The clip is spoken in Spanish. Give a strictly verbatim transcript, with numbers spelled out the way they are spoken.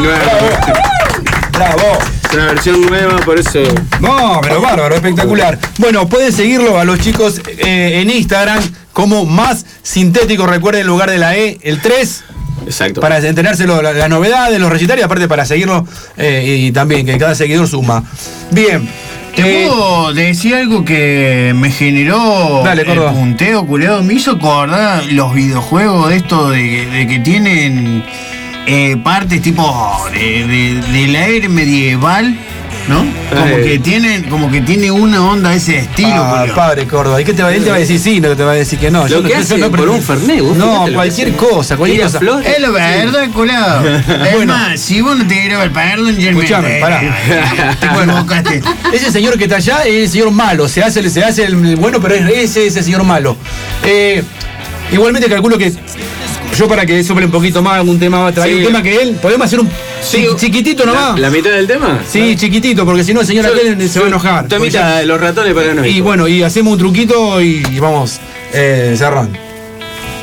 ¡Bravo! Es una versión nueva, por eso. No, pero bárbaro, espectacular. Bueno, pueden seguirlo a los chicos eh, en Instagram como Más Sintético. Recuerden el lugar de la E, el tres. Exacto. Para enterarse las la novedades, los recitales, aparte para seguirlo eh, y también que cada seguidor suma. Bien. ¿Te eh, puedo decir algo que me generó dale, el punteo, culiado? Me hizo acordar los videojuegos de esto de, de que tienen eh, partes tipo de, de, de la era medieval, ¿no? Como Ay. que tienen, como que tiene una onda de ese estilo. Ah, padre Córdoba. ¿Y qué te va, él te va a decir sí? No te va a decir que no. Lo yo que no, hace yo no, por un Fernet. No, cualquier cosa, cualquier cosa. Flor. Es la verdad, culado. Es Bueno. más, si vos no te grabas el perdón, ya Escuchame, pará. te equivocaste. Ese señor que está allá es el señor malo. Se hace, se hace el bueno, pero es ese es el señor malo. Eh, igualmente calculo que yo para que sople un poquito más algún tema, traer Sí. un tema que él, podemos hacer un Sí, chiquitito nomás. ¿La, la mitad del tema? Sí, chiquitito, porque si no el señor Yo- aquel se va a enojar. Tomita de los ratones para no. Y bueno, y hacemos un truquito y vamos eh, cerrando.